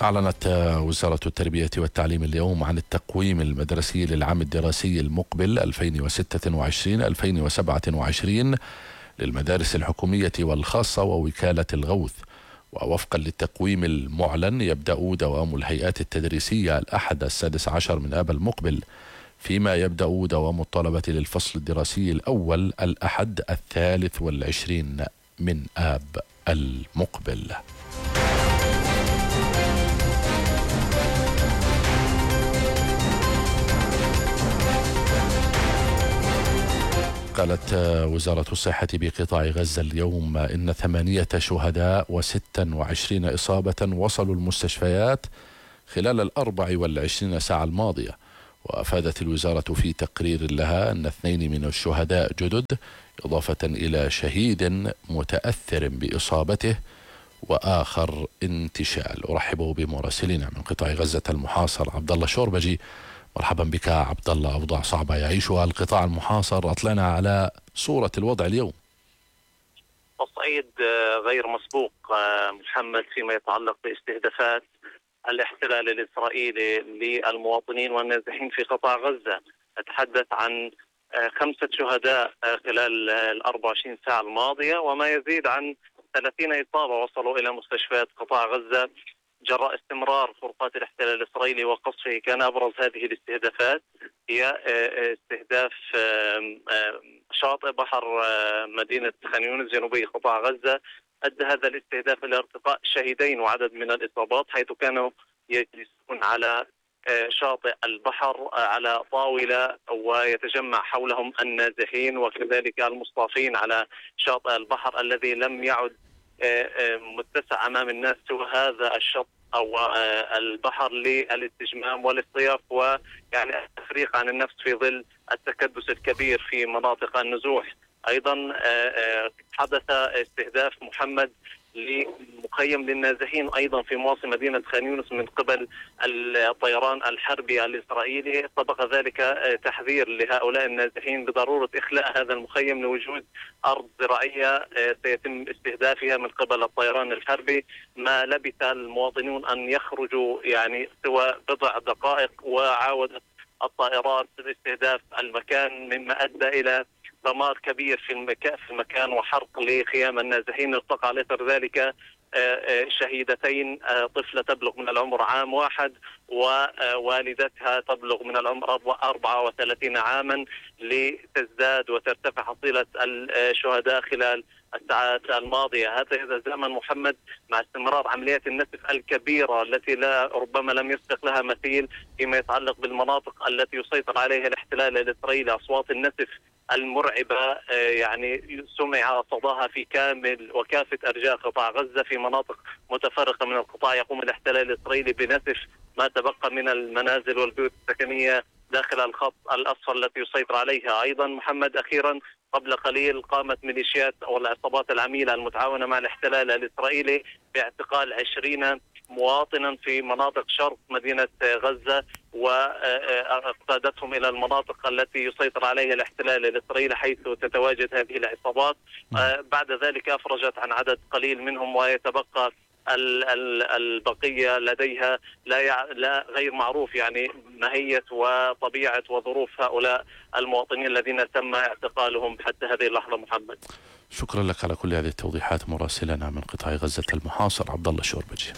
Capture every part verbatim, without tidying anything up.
أعلنت وزارة التربية والتعليم اليوم عن التقويم المدرسي للعام الدراسي المقبل ألفين وستة وعشرين ألفين وسبعة وعشرين للمدارس الحكومية والخاصة ووكالة الغوث. ووفقا للتقويم المعلن يبدأ دوام الهيئات التدريسية الأحد السادس عشر من آب المقبل، فيما يبدأ دوام الطلبة للفصل الدراسي الأول الأحد الثالث والعشرين من آب المقبل. قالت وزارة الصحة بقطاع غزة اليوم إن ثمانية شهداء وستا وعشرين إصابة وصلوا المستشفيات خلال الأربع والعشرين ساعة الماضية. وأفادت الوزارة في تقرير لها أن اثنين من الشهداء جدد، إضافة إلى شهيد متأثر بإصابته وآخر انتشال. أرحب بمراسلنا من قطاع غزة المحاصر عبد الله شوربجي. مرحبا بك عبد الله. أوضاع صعبة يعيشها القطاع المحاصر، أطلعنا على صورة الوضع اليوم. تصعيد غير مسبوق محمد فيما يتعلق باستهدافات الاحتلال الإسرائيلي للمواطنين والنازحين في قطاع غزة. أتحدث عن خمسة شهداء خلال ال أربع وعشرين ساعة الماضية، وما يزيد عن ثلاثين إصابة وصلوا إلى مستشفيات قطاع غزة جراء استمرار خروقات الاحتلال الإسرائيلي وقصفه. كان أبرز هذه الاستهدافات هي استهداف شاطئ بحر مدينة خان يونس جنوبي قطاع غزة. أدى هذا الاستهداف إلى ارتقاء شهيدين وعدد من الإصابات، حيث كانوا يجلسون على شاطئ البحر على طاولة ويتجمع حولهم النازحين وكذلك المصطافين على شاطئ البحر الذي لم يعد متسع أمام الناس سوى هذا الشط أو البحر للاستجمام والاصطياف ويعني التفريق عن النفس في ظل التكدس الكبير في مناطق النزوح. أيضا حدث استهداف محمد لمخيم للنازحين أيضا في مواصي مدينة خان يونس من قبل الطيران الحربي الإسرائيلي. سبق ذلك تحذير لهؤلاء النازحين بضرورة إخلاء هذا المخيم لوجود أرض زراعية سيتم استهدافها من قبل الطيران الحربي. ما لبث المواطنون أن يخرجوا يعني سوى بضع دقائق وعاودت الطائرات باستهداف المكان، مما أدى إلى دمار كبير في المكان في المكان وحرق لخيام النازحين. ارتقى على اثر ذلك شهيدتين، طفلة تبلغ من العمر عام واحد ووالدتها تبلغ من العمر أربعة وثلاثين عاما، لتزداد وترتفع حصيلة الشهداء خلال الساعات الماضية. هذا يتزامن محمد مع استمرار عمليات النسف الكبيرة التي لا ربما لم يسبق لها مثيل فيما يتعلق بالمناطق التي يسيطر عليها الاحتلال الإسرائيلي. أصوات النسف المرعبة يعني سمع صداها في كامل وكافة أرجاء قطاع غزة. في مناطق متفرقة من القطاع يقوم الاحتلال الإسرائيلي بنسف ما تبقى من المنازل والبيوت السكنية داخل الخط الأصفر التي يسيطر عليها. أيضا محمد أخيرا قبل قليل قامت ميليشيات أو العصابات العميلة المتعاونة مع الاحتلال الإسرائيلي باعتقال عشرين مواطنا في مناطق شرق مدينة غزة وقادتهم إلى المناطق التي يسيطر عليها الاحتلال الإسرائيلي حيث تتواجد هذه العصابات. بعد ذلك أفرجت عن عدد قليل منهم ويتبقى البقية لديها لا لا غير معروف يعني ماهية وطبيعة وظروف هؤلاء المواطنين الذين تم اعتقالهم حتى هذه اللحظة. محمد، شكرا لك على كل هذه التوضيحات مراسلنا من قطاع غزة المحاصر عبد الله شوربجي.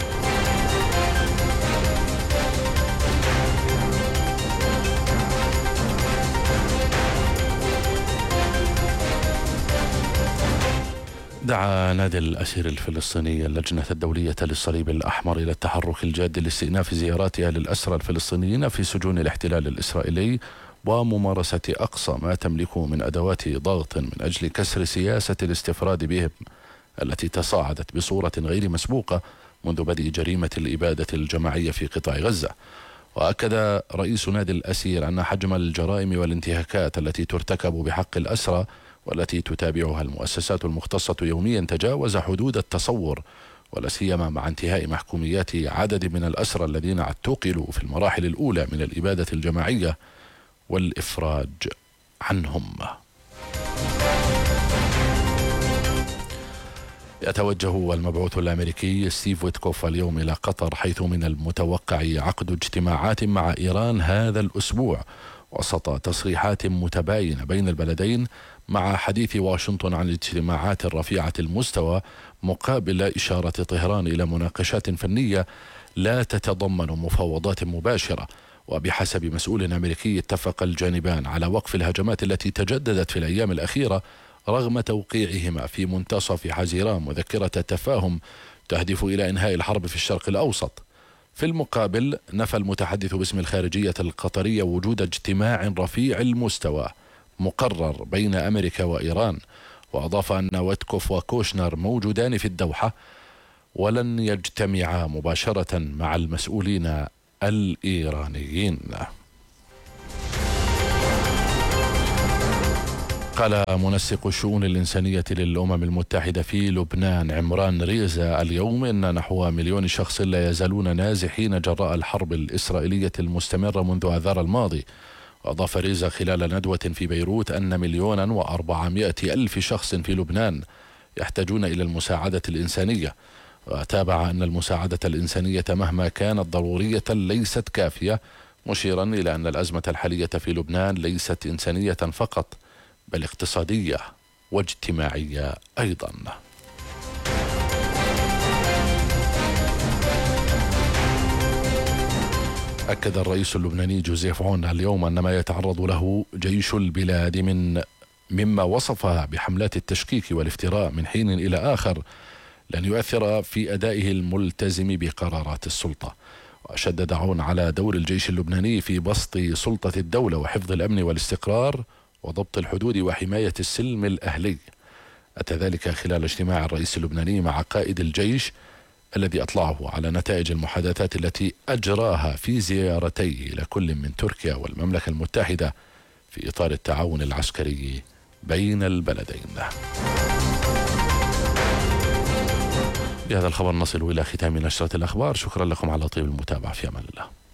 دعا نادي الأسير الفلسطيني اللجنة الدولية للصليب الأحمر إلى التحرك الجاد لاستئناف زياراتها للأسرى الفلسطينيين في سجون الاحتلال الإسرائيلي وممارسة أقصى ما تملكه من أدوات ضغط من أجل كسر سياسة الاستفراد بهم التي تصاعدت بصورة غير مسبوقة منذ بدء جريمة الإبادة الجماعية في قطاع غزة. وأكد رئيس نادي الأسير أن حجم الجرائم والانتهاكات التي ترتكب بحق الأسرى والتي تتابعها المؤسسات المختصة يوميا تجاوز حدود التصور، ولا سيما مع انتهاء محكوميات عدد من الأسرى الذين اعتقلوا في المراحل الأولى من الإبادة الجماعية والإفراج عنهم. يتوجه المبعوث الأمريكي ستيف ويتكوف اليوم إلى قطر، حيث من المتوقع عقد اجتماعات مع إيران هذا الأسبوع وسط تصريحات متباينة بين البلدين، مع حديث واشنطن عن الاجتماعات الرفيعة المستوى مقابل إشارة طهران إلى مناقشات فنية لا تتضمن مفاوضات مباشرة. وبحسب مسؤول أمريكي اتفق الجانبان على وقف الهجمات التي تجددت في الأيام الأخيرة رغم توقيعهما في منتصف حزيران مذكرة تفاهم تهدف إلى إنهاء الحرب في الشرق الأوسط. في المقابل نفى المتحدث باسم الخارجية القطرية وجود اجتماع رفيع المستوى مقرر بين أمريكا وإيران، وأضاف أن ويتكوف وكوشنر موجودان في الدوحة ولن يجتمعا مباشرة مع المسؤولين الإيرانيين. قال منسق الشؤون الإنسانية للأمم المتحدة في لبنان عمران ريزا اليوم إن نحو مليون شخص لا يزالون نازحين جراء الحرب الإسرائيلية المستمرة منذ آذار الماضي. وأضاف ريزا خلال ندوة في بيروت أن مليونا وأربعمائة ألف شخص في لبنان يحتاجون إلى المساعدة الإنسانية. وتابع أن المساعدة الإنسانية مهما كانت ضرورية ليست كافية، مشيرا إلى أن الأزمة الحالية في لبنان ليست إنسانية فقط بل اقتصادية واجتماعية أيضا. أكد الرئيس اللبناني جوزيف عون اليوم أن ما يتعرض له جيش البلاد من مما وصفها بحملات التشكيك والافتراء من حين إلى آخر لن يؤثر في أدائه الملتزم بقرارات السلطة. وشدد عون على دور الجيش اللبناني في بسط سلطة الدولة وحفظ الأمن والاستقرار وضبط الحدود وحماية السلم الأهلي. أتى ذلك خلال اجتماع الرئيس اللبناني مع قائد الجيش الذي أطلعه على نتائج المحادثات التي أجراها في زيارتيه إلى كل من تركيا والمملكة المتحدة في إطار التعاون العسكري بين البلدين. بهذا الخبر نصل إلى ختام نشرة الأخبار. شكرا لكم على طيب المتابعة، في أمان الله.